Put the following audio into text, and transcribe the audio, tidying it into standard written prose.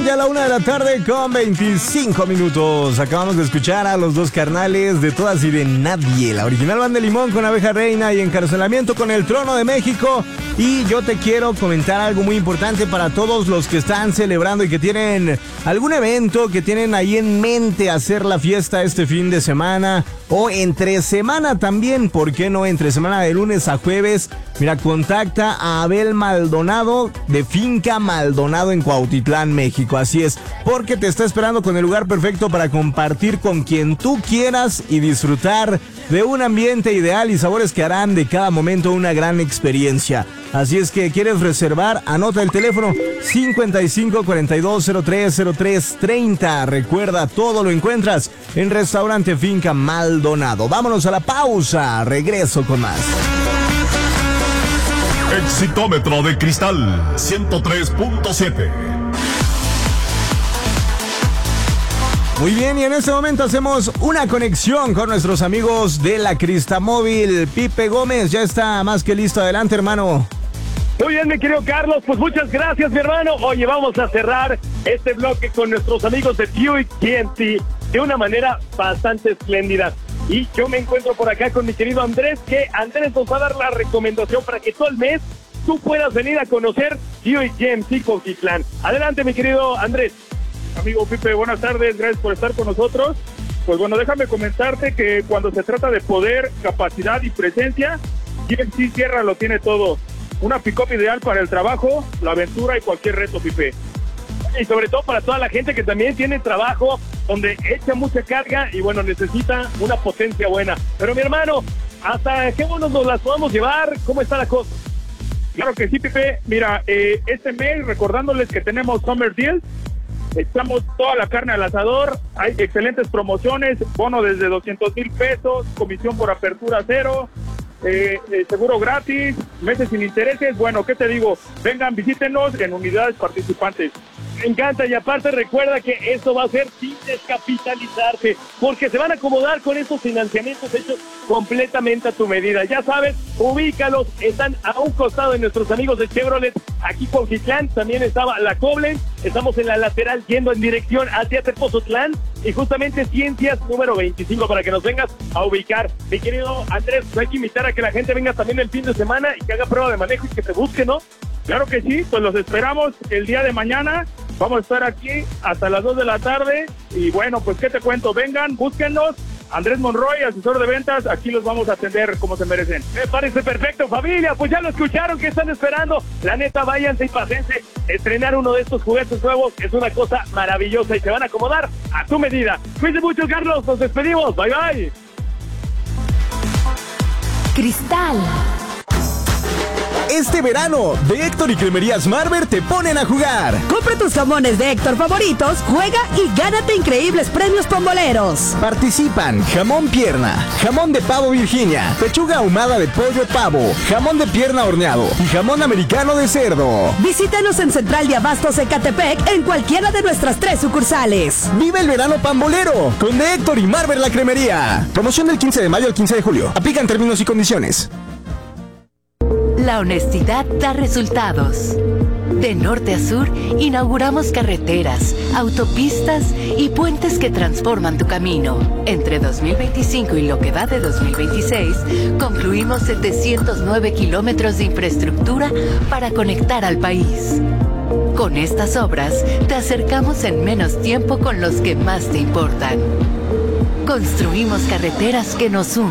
Ya a la 1:25 a.m. Acabamos de escuchar a los dos carnales de Todas y de Nadie, la original Banda de Limón con Abeja Reina y Encarcelamiento con El Trono de México. Y yo te quiero comentar algo muy importante para todos los que están celebrando y que tienen algún evento, que tienen ahí en mente hacer la fiesta este fin de semana o entre semana también, ¿por qué no? Entre semana de lunes a jueves. Mira, contacta a Abel Maldonado de Finca Maldonado en Cuautitlán, México. Así es, porque te está esperando con el lugar perfecto para compartir con quien tú quieras y disfrutar de un ambiente ideal y sabores que harán de cada momento una gran experiencia. Así es que, ¿quieres reservar? Anota el teléfono 55 42 03 03 30. Recuerda, todo lo encuentras en Restaurante Finca Maldonado. Vámonos a la pausa. Regreso con más. Exitómetro de Cristal 103.7. Muy bien, y en este momento hacemos una conexión con nuestros amigos de la Cristamóvil. Pipe Gómez ya está más que listo. Adelante, hermano. Muy bien, mi querido Carlos, pues muchas gracias, mi hermano. Oye, vamos a cerrar este bloque con nuestros amigos de Buick GMC de una manera bastante espléndida. Y yo me encuentro por acá con mi querido Andrés, que Andrés nos va a dar la recomendación para que todo el mes tú puedas venir a conocer Buick GMC Cuautitlán. Adelante, mi querido Andrés. Amigo Pipe, buenas tardes, gracias por estar con nosotros. Pues bueno, déjame comentarte que cuando se trata de poder, capacidad y presencia, GMC Sierra lo tiene todo. Una pick-up ideal para el trabajo, la aventura y cualquier reto, Pipe. Y sobre todo para toda la gente que también tiene trabajo, donde echa mucha carga y bueno, necesita una potencia buena. Pero mi hermano, ¿hasta qué bonos nos las podemos llevar? ¿Cómo está la cosa? Claro que sí, Pipe. Mira, este mes, recordándoles que tenemos Summer Deals, echamos toda la carne al asador, hay excelentes promociones, bono desde 200,000 pesos, comisión por apertura cero, seguro gratis, meses sin intereses. Bueno, ¿qué te digo? Vengan, visítenos en unidades participantes. Me encanta, y aparte recuerda que esto va a ser sin descapitalizarse, porque se van a acomodar con estos financiamientos hechos completamente a tu medida. Ya sabes, ubícalos, están a un costado de nuestros amigos de Chevrolet, aquí Cuautitlán, también estaba la Koblenz, estamos en la lateral yendo en dirección hacia Tepozotlán, y justamente Ciencias número 25 para que nos vengas a ubicar. Mi querido Andrés, hay que invitar a que la gente venga también el fin de semana y que haga prueba de manejo y que te busque, ¿no? Claro que sí, pues los esperamos el día de mañana. Vamos a estar aquí hasta las 2 de la tarde. Y bueno, pues qué te cuento, vengan, búsquennos. Andrés Monroy, asesor de ventas, aquí los vamos a atender como se merecen. Me parece perfecto, familia, pues ya lo escucharon, ¿qué están esperando? La neta, váyanse y pásense. Estrenar uno de estos juguetes nuevos es una cosa maravillosa y se van a acomodar a tu medida. Cuídense mucho, Carlos, nos despedimos, bye bye. Cristal. Este verano, de Héctor y Cremerías Marber te ponen a jugar. Compra tus jamones de Héctor favoritos, juega y gánate increíbles premios pomboleros. Participan jamón pierna, jamón de pavo Virginia, pechuga ahumada de pollo pavo, jamón de pierna horneado y jamón americano de cerdo. Visítanos en Central de Abastos Ecatepec en cualquiera de nuestras 3 sucursales. Vive el verano pambolero con de Héctor y Marber la Cremería. Promoción del 15 de mayo al 15 de julio. Aplican términos y condiciones. La honestidad da resultados. De norte a sur, inauguramos carreteras, autopistas y puentes que transforman tu camino. Entre 2025 y lo que va de 2026, concluimos 709 kilómetros de infraestructura para conectar al país. Con estas obras, te acercamos en menos tiempo con los que más te importan. Construimos carreteras que nos unen.